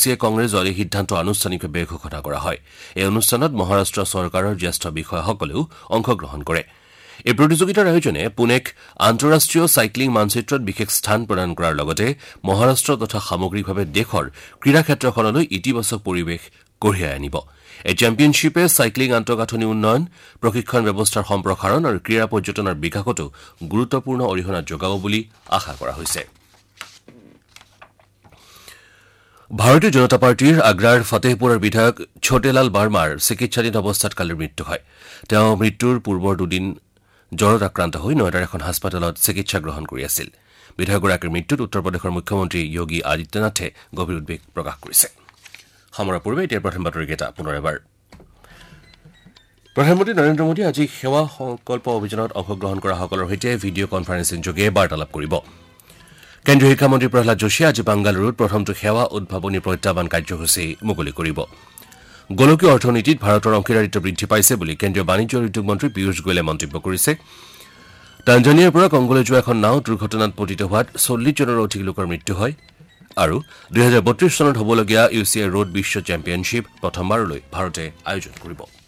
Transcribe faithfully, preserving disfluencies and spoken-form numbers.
C এ কংগ্ৰেছ দলে সিদ্ধান্ত আনুষ্ঠানিকভাৱে ঘোষণা কৰা হয় এই অনুষ্ঠানত মহাৰাষ্ট্ৰ চৰকাৰৰ জ্যেষ্ঠ বিষয়াসকলেও অংশগ্ৰহণ কৰে এই প্ৰতিযোগিতাৰ আয়োজনে পুনেক আন্তঃৰাষ্ট্ৰীয় চাইক্লিং মানচিত্ৰত বিশেষ স্থান প্ৰদান কৰাৰ লগতে মহাৰাষ্ট্ৰ তথা সামগ্ৰিকভাৱে দেশৰ ক্ৰীড়া ক্ষেত্ৰখনলৈ ইতিবাচক পৰিৱেশ কঢ়িয়াই আনিব এই চেম্পিয়নশ্বিপে চাইক্লিং আন্তঃগাঁথনি উন্নয়ন প্ৰশিক্ষণ ব্যৱস্থাৰ সম্প্ৰসাৰণ আৰু ক্ৰীড়া পৰ্যটনৰ বিকাশতো গুৰুত্বপূৰ্ণ অৰিহণা যোগাব বুলি আশা কৰা হৈছে ভাৰতীয় জনতা পাৰ্টিৰ আগ্ৰাৰ ফতেহপুৰৰ বিধায়ক ছোটেলাল বাৰ্মাৰ চিকিৎসাধীন অৱস্থাত কালিৰ মৃত্যু হয় তেওঁ মৃত্যুৰ পূৰ্বৰ দুদিন জ্বৰত আক্ৰান্ত হৈ নয়ডাৰ এখন হাস্পতালত চিকিৎসা গ্ৰহণ কৰি আছিল বিধায়কগৰাকীৰ মৃত্যুত উত্তৰ প্ৰদেশৰ মুখ্যমন্ত্ৰী যোগী আদিত্যনাথে গভীৰ উদ্বেগ প্ৰকাশ কৰিছে সামৰাৰ পূৰ্বে এতিয়া প্ৰথম বাতৰিকেইটা পুনৰ এবাৰ প্ৰধানমন্ত্ৰী নৰেন্দ্ৰ মোদীয়ে আজি সেৱা সংকল্প অভিযানত অংশগ্ৰহণ কৰা সকলৰ সৈতে ভিডিঅ' কনফাৰেন্সিং যোগে বাৰ্তালাপ কৰিব কেন্দ্ৰীয় শিক্ষামন্ত্ৰী প্ৰহ্লাদ যোশীয়ে আজি বাংগালুৰুত প্ৰথমটো সেৱা উদ্ভাৱনী প্ৰত্যাহ্বান কাৰ্যসূচী মুকলি কৰিব গোলকীয় অৰ্থনীতিত ভাৰতৰ অংশীদাৰিত্ব বৃদ্ধি পাইছে বুলি কেন্দ্ৰীয় বাণিজ্য আৰু উদ্যোগ মন্ত্ৰী পীয়ূষ গোয়েলে মন্তব্য কৰিছে তাঞ্জানিয়াৰ পৰা কংগোলৈ যোৱা এখন নাও দুৰ্ঘটনাত পতিত হোৱাত চল্লিছ জনৰো অধিক লোকৰ মৃত্যু হয় আৰু দুই হাজাৰ বত্ৰিশ চনত হ'বলগীয়া U C A road Biswa championship প্ৰথমবাৰলৈ ভাৰতে আয়োজন কৰিব